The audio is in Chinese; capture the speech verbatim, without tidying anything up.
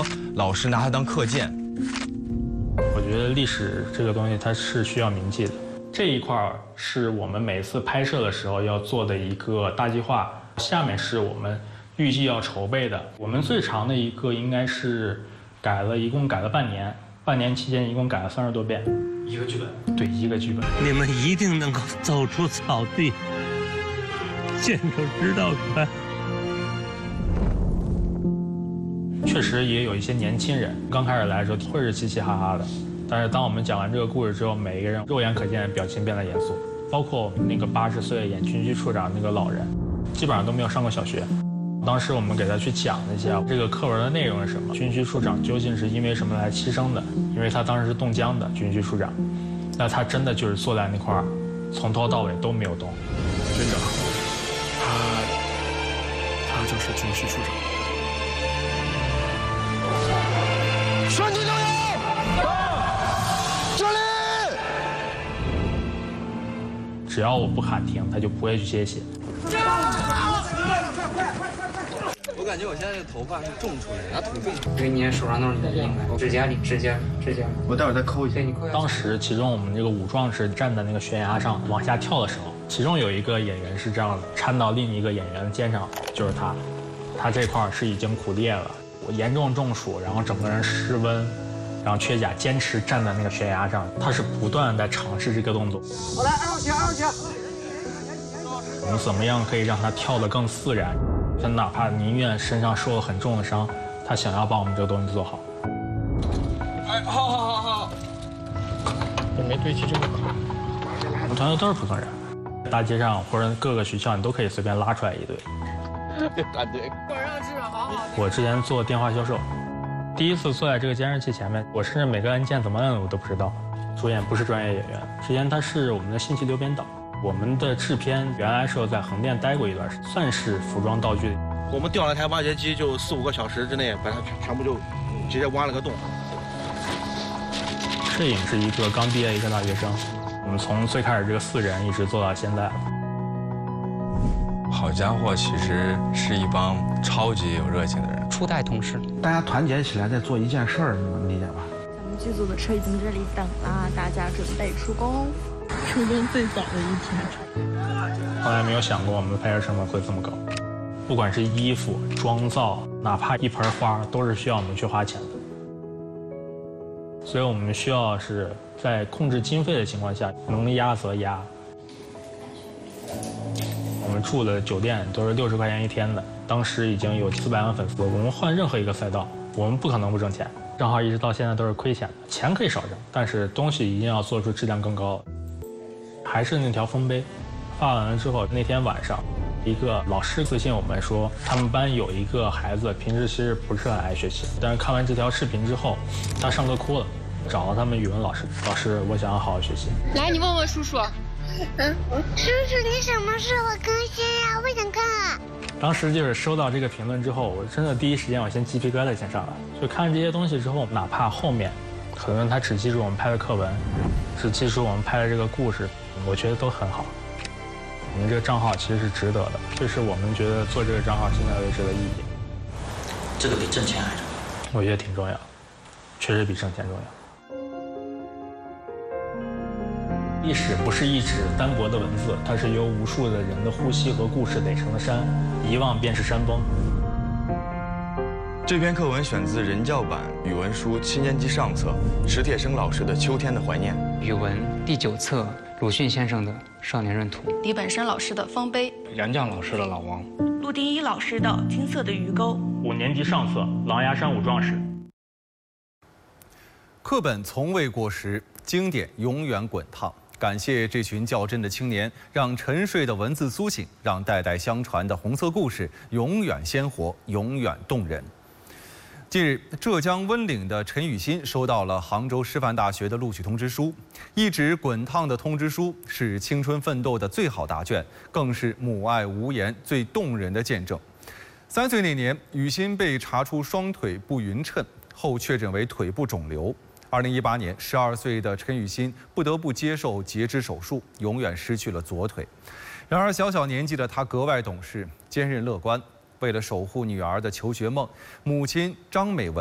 多老师拿它当课件。 我觉得历史这个东西它是需要铭记的，这一块是我们每次拍摄的时候要做的一个大计划，下面是我们预计要筹备的。我们最长的一个应该是改了，一共改了半年，半年期间一共改了三十多遍。一个剧本？对，一个剧本。 你们一定能够走出草地，见着直道川。 确实也有一些年轻人刚开始来的时候会是嘻嘻哈哈的，但是当我们讲完这个故事之后，每一个人肉眼可见表情变得严肃，包括我们那个八十岁演军区处长那个老人，基本上都没有上过小学。当时我们给他去讲一下这个课文的内容是什么，军区处长究竟是因为什么来牺牲的，因为他当时是冻僵的军区处长，那他真的就是坐在那块儿，从头到尾都没有动。 军长，他他就是军区处长。 双击加油！这里！ 只要我不喊停，他就不会去歇息。 我感觉我现在这头发是种出来的，拿土种出来的。 因为你手上都是泥，指甲里，指甲，指甲。 我待会儿再抠一下。 当时其中我们这个武壮士站在那个悬崖上往下跳的时候，其中有一个演员是这样的，搀到另一个演员的肩上，就是他，他这块是已经苦裂了。我严重中暑，然后整个人失温，然后缺钾，坚持站在那个悬崖上，他是不断的在尝试这个动作。 好来，二号起，二号起。 我们怎么样可以让他跳得更自然？他哪怕宁愿身上受了很重的伤，他想要把我们这个东西做好。 哎，好好好好。 也没堆砌这么高。我们团队都是普通人，大街上或者各个学校你都可以随便拉出来一堆。 团队。 我之前做电话销售，第一次坐在这个监视器前面，我甚至每个按键怎么摁我都不知道。主演不是专业演员，之前他是我们的信息流编导。我们的制片原来是在横店待过一段时间，算是服装道具。 我们调了台挖掘机，就四五个小时之内把它全全部就直接挖了个洞。 摄影是一个刚毕业一个大学生，我们从最开始这个四人一直做到现在。 好家伙，其实是一帮超级有热情的人， 初代同事， 大家团结起来在做一件事儿，你能理解吧？ 咱们剧组的车已经在这里等了，大家准备出工。出工最早的一天， 从来没有想过我们的拍摄成本会这么高，不管是衣服、妆造，哪怕一盆花，都是需要我们去花钱的。所以我们需要是在控制经费的情况下，能压则压。我们住的酒店都是六十块钱一天的，当时已经有四百万粉丝，我们换任何一个赛道，我们不可能不挣钱。账号一直到现在都是亏钱的，钱可以少挣，但是东西一定要做出质量更高。还是那条丰碑，发完了之后，那天晚上，一个老师私信我们说，他们班有一个孩子平时其实不是很爱学习，但是看完这条视频之后，他上课哭了，找到他们语文老师，老师，我想要好好学习。 来，你问问叔叔。 嗯，叔叔，你什么时候更新呀？我想看。 当时就是收到这个评论之后，我真的第一时间我先鸡皮疙瘩先上来，就看这些东西之后，哪怕后面，可能他只记住我们拍的课文，只记住我们拍的这个故事。我觉得都很好，我们这个账号其实是值得的，这是我们觉得做这个账号现在为止的意义。 这个比挣钱还重要， 我觉得挺重要，确实比挣钱重要。历史不是一纸单薄的文字，它是由无数的人的呼吸和故事垒成的山，遗忘便是山崩。 这篇课文选自人教版语文书七年级上册，史铁生老师的《秋天的怀念》。 语文第九册鲁迅先生的《少年闰土》， 李本山老师的《丰碑》， 杨绛老师的《老王》， 陆定一老师的《金色的鱼钩》， 五年级上册《狼牙山五壮士》。 课本从未过时，经典永远滚烫。感谢这群较真的青年，让沉睡的文字苏醒，让代代相传的红色故事永远鲜活，永远动人。近日，浙江温岭的陈雨欣收到了杭州师范大学的录取通知书。一纸滚烫的通知书是青春奋斗的最好答卷，更是母爱无言最动人的见证。三岁那年，雨欣被查出双腿不匀称，后确诊为腿部肿瘤。二零一八年，十二岁的陈雨欣不得不接受截肢手术，永远失去了左腿。然而，小小年纪的她格外懂事、坚韧乐观。为了守护女儿的求学梦，母亲张美文